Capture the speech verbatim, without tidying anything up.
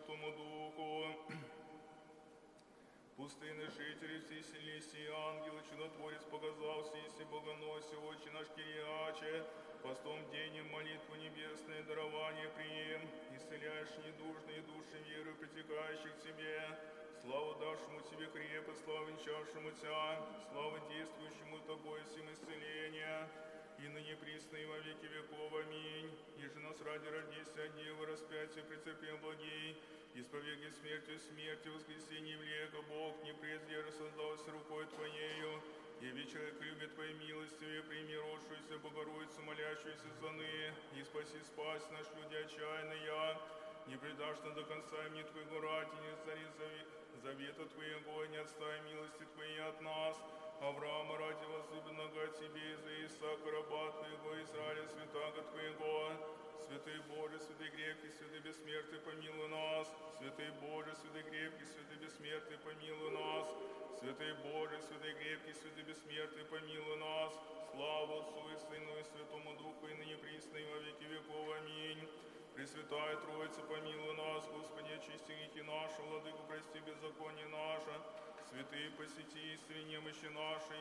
Святому Духу. Пустынны жители, все сильнейшие ангелы, чудотворец показался, если богоносе, отче наш Кириаче, постом денем молитву небесное дарование прием, исцеляешь недужные души веры, притекающих к тебе, славу давшему тебе крепость, славу венчавшему тебя, славу действующему тобой всем исцеления, и ныне присно и во веки веков. Аминь. Еже нас ради родися от Девы распятия претерпел благий, исповеди смертью смерти, воскресенье влека Бог, не прежде рассоздался рукой Твоею, яви человек любит Твоей милостью, прими родшуюся Богородицу, молящуюся саны, и спаси спасть наш люди отчаянные, не предашь нам до конца имени Твоего ради, не цари завета Твоего, не отстай милости Твоей от нас. Авраама ради возлюбленного Тебе, за Исаака раба Твоего, Израиля святаго Твоего, Святый Боже, святый крепкий, святый бессмертный, помилуй нас. Святый Боже, святый крепкий, святый бессмертный, помилуй нас. Святый Боже, святый крепкий, святый бессмертный, помилуй нас. Слава Отцу и Сыну и Святому Духу, и ныне присно и во веки веков. Аминь. Пресвятая Троица, помилуй нас, Господи, очисти грехи наши, Владыку, прости беззаконие наше. Святые, посети истине немощи наши,